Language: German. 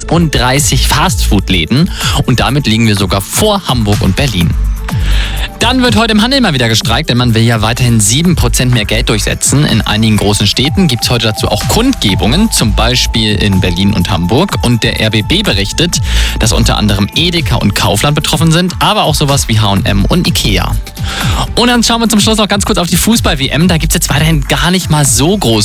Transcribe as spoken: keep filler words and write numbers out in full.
sechsunddreißig Fastfood-Läden und damit liegen wir sogar vor Hamburg und Berlin. Dann wird heute im Handel mal wieder gestreikt, denn man will ja weiterhin sieben Prozent mehr Geld durchsetzen. In einigen großen Städten gibt es heute dazu auch Kundgebungen, zum Beispiel in Berlin und Hamburg. Und der R B B berichtet, dass unter anderem Edeka und Kaufland betroffen sind, aber auch sowas wie H und M und Ikea. Und dann schauen wir zum Schluss noch ganz kurz auf die Fußball-W M. Da gibt es jetzt weiterhin gar nicht mal so groß